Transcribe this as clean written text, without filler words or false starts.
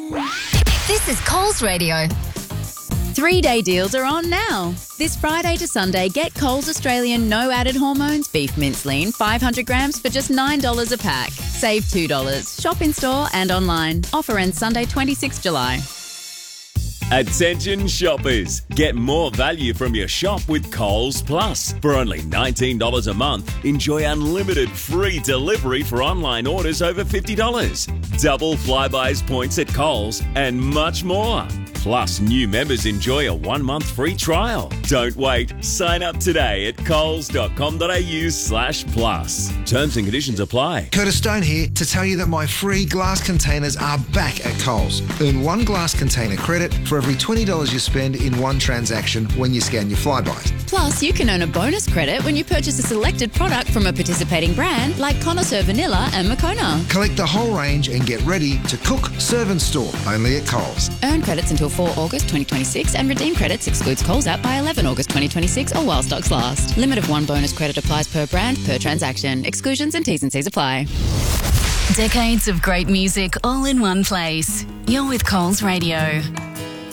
This is Coles Radio. 3-day deals are on now. This Friday to Sunday, get Coles Australian no added hormones beef mince lean 500 grams for just $9 a pack. Save $2. Shop in store and online. Offer ends Sunday 26 July. Attention shoppers, get more value from your shop with Coles Plus. For only $19 a month, enjoy unlimited free delivery for online orders over $50. Double Flybuys points at Coles and much more. Plus, new members enjoy a 1-month free trial. Don't wait. Sign up today at coles.com.au/plus. Terms and conditions apply. Curtis Stone here to tell you that my free glass containers are back at Coles. Earn 1 glass container credit for every $20 you spend in one transaction when you scan your Flybys. Plus, you can earn a bonus credit when you purchase a selected product from a participating brand like Connoisseur Vanilla and Moccona. Collect the whole range and get ready to cook, serve and store only at Coles. Earn credits until 4 August 2026 and redeem credits excludes Coles app by 11 August 2026 or while stocks last. Limit of 1 bonus credit applies per brand, per transaction. Exclusions and T's and C's apply. Decades of great music all in one place. You're with Coles Radio.